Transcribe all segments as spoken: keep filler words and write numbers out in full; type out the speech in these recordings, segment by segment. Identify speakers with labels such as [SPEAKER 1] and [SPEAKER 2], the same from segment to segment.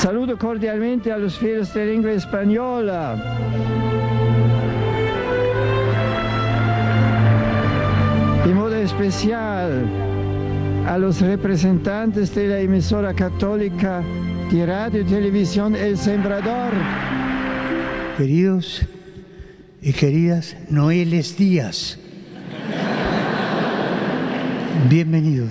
[SPEAKER 1] Saludo cordialmente a los fieles de lengua española. De modo especial a los representantes de la emisora católica de Radio y Televisión El Sembrador.
[SPEAKER 2] Queridos y queridas Noeles Díaz, bienvenidos.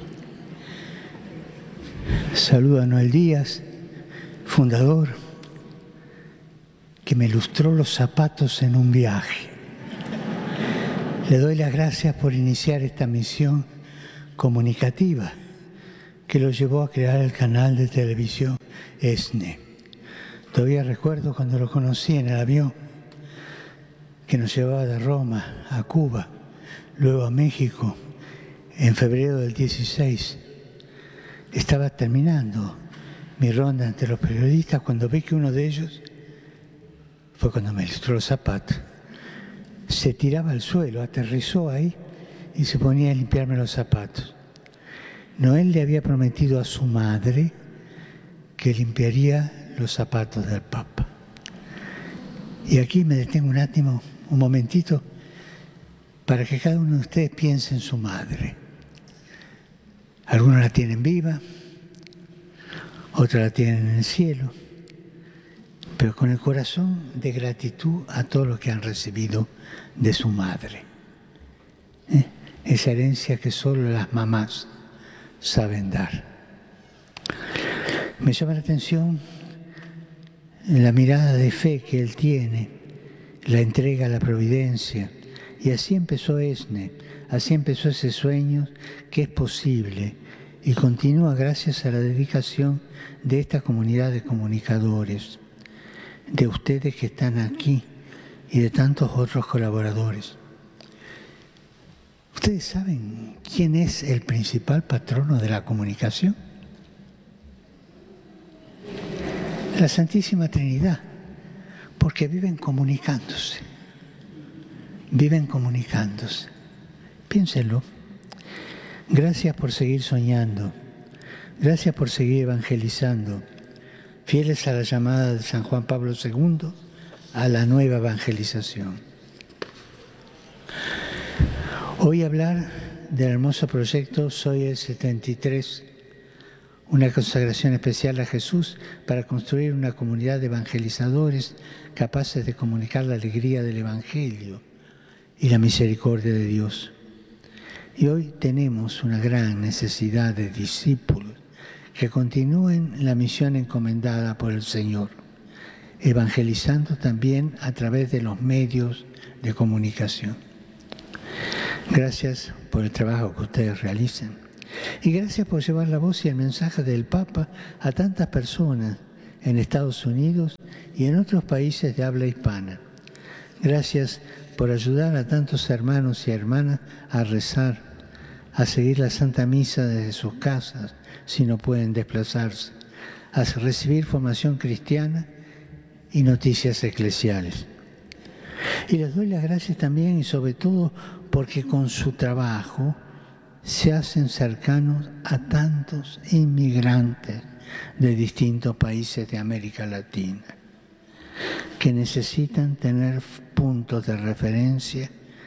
[SPEAKER 2] Saludo a Noel Díaz, fundador, que me lustró los zapatos en un viaje. Le doy las gracias por iniciar esta misión comunicativa que lo llevó a crear el canal de televisión ESNE. Todavía recuerdo cuando lo conocí en el avión que nos llevaba de Roma a Cuba, luego a México, en febrero del dieciséis. Estaba terminando mi ronda ante los periodistas cuando vi que uno de ellos, fue cuando me ilustró los zapatos, se tiraba al suelo, aterrizó ahí y se ponía a limpiarme los zapatos. Noel le había prometido a su madre que limpiaría los zapatos del Papa. Y aquí me detengo un átimo, un momentito, para que cada uno de ustedes piense en su madre. Algunos la tienen viva, otros la tienen en el cielo, pero con el corazón de gratitud a todo lo que han recibido de su madre. ¿Eh? Esa herencia que solo las mamás saben dar. Me llama la atención la mirada de fe que él tiene, la entrega a la providencia, y así empezó ESNE, así empezó ese sueño que es posible y continúa gracias a la dedicación de esta comunidad de comunicadores, de ustedes que están aquí y de tantos otros colaboradores. ¿Ustedes saben quién es el principal patrono de la comunicación? La Santísima Trinidad, porque viven comunicándose, viven comunicándose. Piénsenlo. Gracias por seguir soñando, gracias por seguir evangelizando, fieles a la llamada de San Juan Pablo segundo a la nueva evangelización. Hoy hablar del hermoso proyecto Soy el setenta y tres, una consagración especial a Jesús para construir una comunidad de evangelizadores capaces de comunicar la alegría del Evangelio y la misericordia de Dios. Y hoy tenemos una gran necesidad de discípulos que continúen la misión encomendada por el Señor, evangelizando también a través de los medios de comunicación. Gracias por el trabajo que ustedes realizan y gracias por llevar la voz y el mensaje del Papa a tantas personas en Estados Unidos y en otros países de habla hispana. Gracias por ayudar a tantos hermanos y hermanas a rezar, a seguir la Santa Misa desde sus casas si no pueden desplazarse, a recibir formación cristiana y noticias eclesiales. Y les doy las gracias también y sobre todo porque con su trabajo se hacen cercanos a tantos inmigrantes de distintos países de América Latina que necesitan tener puntos de referencia,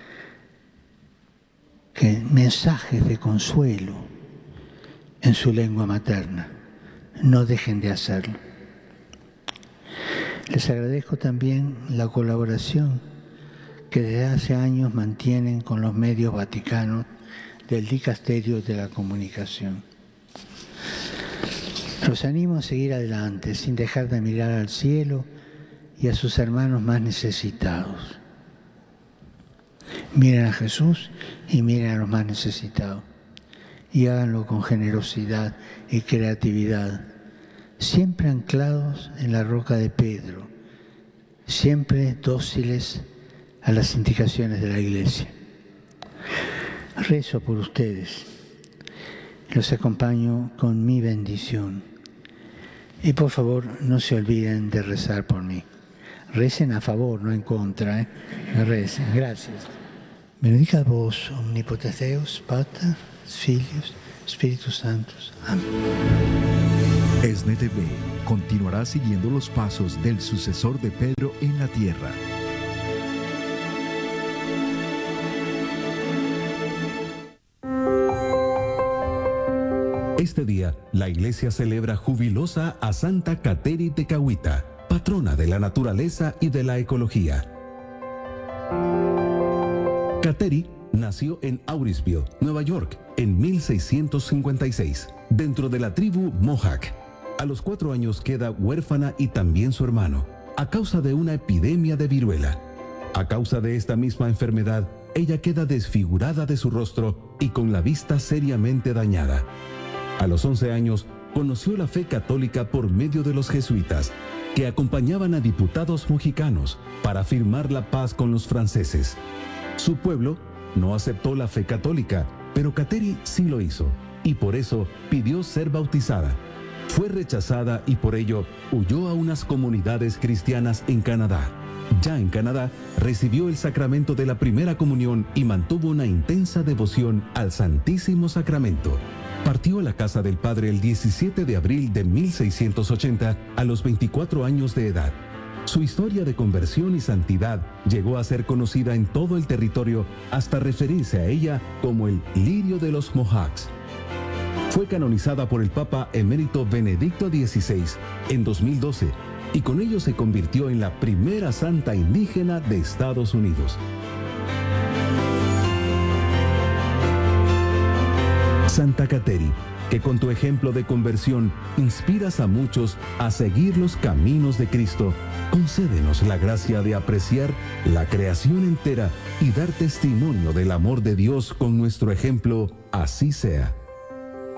[SPEAKER 2] que mensajes de consuelo en su lengua materna. No dejen de hacerlo. Les agradezco también la colaboración que desde hace años mantienen con los medios vaticanos del Dicasterio de la Comunicación. Los animo a seguir adelante sin dejar de mirar al cielo y a sus hermanos más necesitados. Miren a Jesús y miren a los más necesitados. Y háganlo con generosidad y creatividad, siempre anclados en la roca de Pedro, siempre dóciles a las indicaciones de la Iglesia. Rezo por ustedes, los acompaño con mi bendición. Y por favor, no se olviden de rezar por mí. Recen a favor, no en contra, ¿eh? Recen, gracias. Benedicat vos, omnipotens Deus, Pater, Filius, Spiritus Sanctus. Amén.
[SPEAKER 3] ESNE T V continuará siguiendo los pasos del sucesor de Pedro en la tierra.
[SPEAKER 4] Este día, la iglesia celebra jubilosa a Santa Kateri Tekakwitha, patrona de la naturaleza y de la ecología. Kateri nació en Auriceville, Nueva York, en mil seiscientos cincuenta y seis, dentro de la tribu Mohawk. A los cuatro años queda huérfana y también su hermano, a causa de una epidemia de viruela. A causa de esta misma enfermedad, ella queda desfigurada de su rostro y con la vista seriamente dañada. A los once años, conoció la fe católica por medio de los jesuitas, que acompañaban a diputados mexicanos para firmar la paz con los franceses. Su pueblo no aceptó la fe católica, pero Kateri sí lo hizo, y por eso pidió ser bautizada. Fue rechazada y por ello huyó a unas comunidades cristianas en Canadá. Ya en Canadá, recibió el sacramento de la primera comunión y mantuvo una intensa devoción al Santísimo Sacramento. Partió a la casa del Padre el diecisiete de abril de mil seiscientos ochenta a los veinticuatro años de edad. Su historia de conversión y santidad llegó a ser conocida en todo el territorio hasta referirse a ella como el lirio de los Mohawks. Fue canonizada por el Papa emérito Benedicto dieciséis en dos mil doce y con ello se convirtió en la primera santa indígena de Estados Unidos. Santa Kateri, que con tu ejemplo de conversión inspiras a muchos a seguir los caminos de Cristo, concédenos la gracia de apreciar la creación entera y dar testimonio del amor de Dios con nuestro ejemplo, así sea.